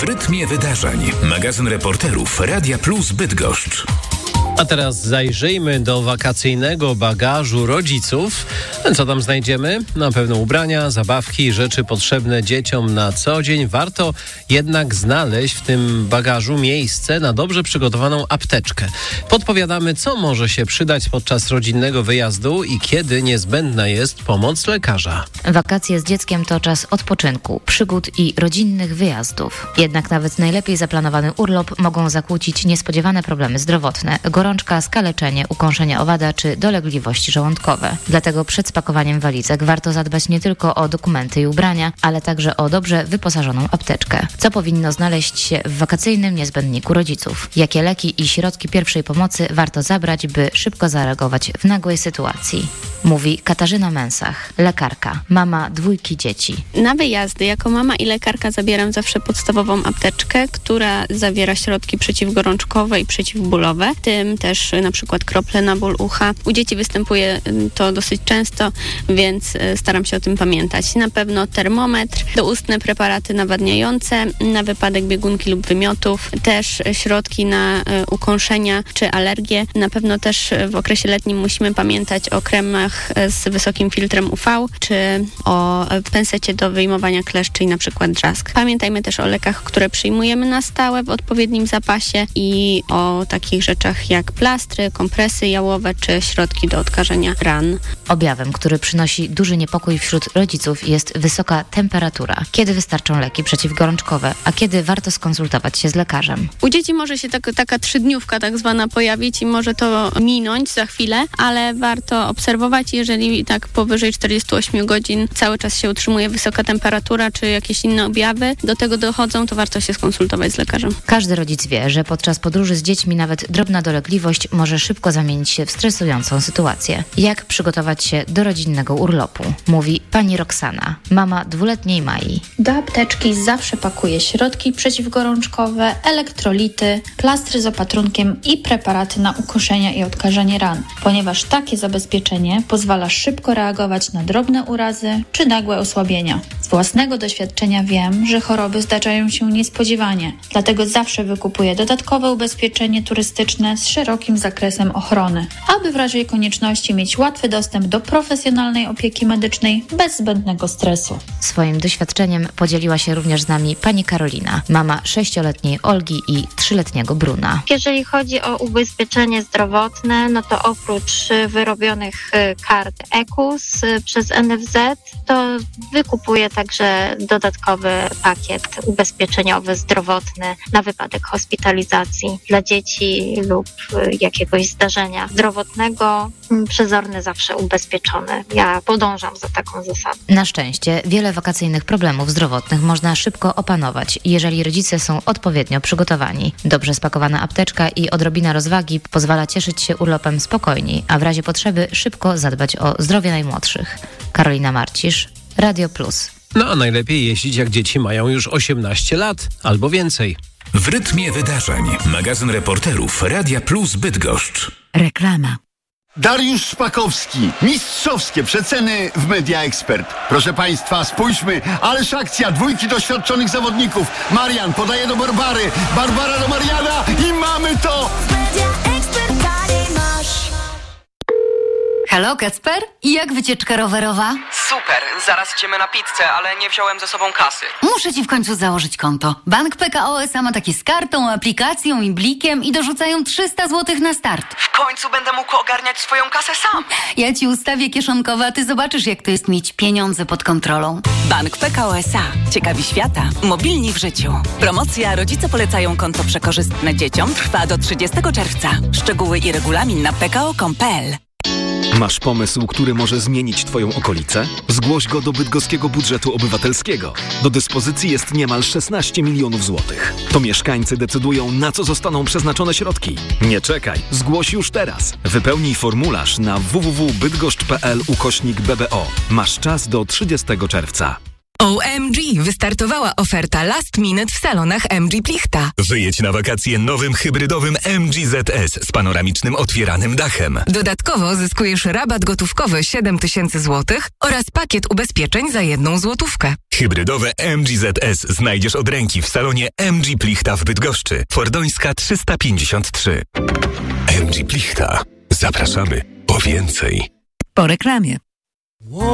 rytmie wydarzeń. Magazyn reporterów Radia Plus Bydgoszcz. A teraz zajrzyjmy do wakacyjnego bagażu rodziców. Co tam znajdziemy? Na pewno ubrania, zabawki i rzeczy potrzebne dzieciom na co dzień. Warto jednak znaleźć w tym bagażu miejsce na dobrze przygotowaną apteczkę. Podpowiadamy, co może się przydać podczas rodzinnego wyjazdu i kiedy niezbędna jest pomoc lekarza. Wakacje z dzieckiem to czas odpoczynku, przygód i rodzinnych wyjazdów. Jednak nawet najlepiej zaplanowany urlop mogą zakłócić niespodziewane problemy zdrowotne. Gorączka, skaleczenie, ukąszenie owada czy dolegliwości żołądkowe. Dlatego przed spakowaniem walizek warto zadbać nie tylko o dokumenty i ubrania, ale także o dobrze wyposażoną apteczkę. Co powinno znaleźć się w wakacyjnym niezbędniku rodziców? Jakie leki i środki pierwszej pomocy warto zabrać, by szybko zareagować w nagłej sytuacji? Mówi Katarzyna Mensach, lekarka, mama 2 dzieci. Na wyjazdy jako mama i lekarka zabieram zawsze podstawową apteczkę, która zawiera środki przeciwgorączkowe i przeciwbólowe, w tym też na przykład krople na ból ucha. U dzieci występuje to dosyć często, więc staram się o tym pamiętać. Na pewno termometr, doustne preparaty nawadniające na wypadek biegunki lub wymiotów, też środki na ukąszenia czy alergie. Na pewno też w okresie letnim musimy pamiętać o kremach z wysokim filtrem UV, czy o pensecie do wyjmowania kleszczy i na przykład drzask. Pamiętajmy też o lekach, które przyjmujemy na stałe w odpowiednim zapasie i o takich rzeczach jak plastry, kompresy jałowe czy środki do odkażenia ran. Objawem, który przynosi duży niepokój wśród rodziców, jest wysoka temperatura. Kiedy wystarczą leki przeciwgorączkowe, a kiedy warto skonsultować się z lekarzem? U dzieci może się taka 3-dniówka tak zwana pojawić i może to minąć za chwilę, ale warto obserwować, jeżeli tak powyżej 48 godzin cały czas się utrzymuje wysoka temperatura czy jakieś inne objawy do tego dochodzą, to warto się skonsultować z lekarzem. Każdy rodzic wie, że podczas podróży z dziećmi nawet drobna dolegliwość może szybko zamienić się w stresującą sytuację. Jak przygotować się do rodzinnego urlopu? Mówi pani Roxana, mama 2-letniej Mai. Do apteczki zawsze pakuję środki przeciwgorączkowe, elektrolity, plastry z opatrunkiem i preparaty na ukoszenia i odkażanie ran, ponieważ takie zabezpieczenie pozwala szybko reagować na drobne urazy czy nagłe osłabienia. Z własnego doświadczenia wiem, że choroby zdarzają się niespodziewanie, dlatego zawsze wykupuję dodatkowe ubezpieczenie turystyczne z szerokim zakresem ochrony, aby w razie konieczności mieć łatwy dostęp do profesjonalnej opieki medycznej bez zbędnego stresu. Swoim doświadczeniem podzieliła się również z nami pani Karolina, mama 6-letniej Olgi i 3-letniego Bruna. Jeżeli chodzi o ubezpieczenie zdrowotne, no to oprócz wyrobionych kart EKUS przez NFZ, to wykupuję także dodatkowy pakiet ubezpieczeniowy, zdrowotny na wypadek hospitalizacji dla dzieci lub jakiegoś zdarzenia zdrowotnego. Przezorny zawsze ubezpieczony. Ja podążam za taką zasadą. Na szczęście wiele wakacyjnych problemów zdrowotnych można szybko opanować, jeżeli rodzice są odpowiednio przygotowani. Dobrze spakowana apteczka i odrobina rozwagi pozwala cieszyć się urlopem spokojniej, a w razie potrzeby szybko zadbać o zdrowie najmłodszych. Karolina Marcisz, Radio Plus. No a najlepiej jeździć, jak dzieci mają już 18 lat albo więcej. W rytmie wydarzeń. Magazyn reporterów Radia Plus Bydgoszcz. Reklama. Dariusz Szpakowski. Mistrzowskie przeceny w Media Expert. Proszę Państwa, spójrzmy, ależ akcja, 2 doświadczonych zawodników. Marian podaje do Barbary, Barbara do Mariana i mamy to! Halo, Kacper? I jak wycieczka rowerowa? Super, zaraz idziemy na pizzę, ale nie wziąłem ze sobą kasy. Muszę ci w końcu założyć konto. Bank PKO SA ma takie z kartą, aplikacją i blikiem i dorzucają 300 zł na start. W końcu będę mógł ogarniać swoją kasę sam. Ja ci ustawię kieszonkowe, a ty zobaczysz, jak to jest mieć pieniądze pod kontrolą. Bank PKO SA. Ciekawi świata. Mobilni w życiu. Promocja Rodzice polecają konto przekorzystne dzieciom trwa do 30 czerwca. Szczegóły i regulamin na pko.com.pl. Masz pomysł, który może zmienić Twoją okolicę? Zgłoś go do Bydgoskiego Budżetu Obywatelskiego. Do dyspozycji jest niemal 16 milionów złotych. To mieszkańcy decydują, na co zostaną przeznaczone środki. Nie czekaj, zgłoś już teraz. Wypełnij formularz na www.bydgoszcz.pl/BBO. Masz czas do 30 czerwca. OMG! Wystartowała oferta Last Minute w salonach MG Plichta. Wyjedź na wakacje nowym hybrydowym MG ZS z panoramicznym otwieranym dachem. Dodatkowo zyskujesz rabat gotówkowy 7000 zł oraz pakiet ubezpieczeń za 1 złotówkę. Hybrydowe MG ZS znajdziesz od ręki w salonie MG Plichta w Bydgoszczy. Fordońska 353. MG Plichta. Zapraszamy po więcej. Po reklamie.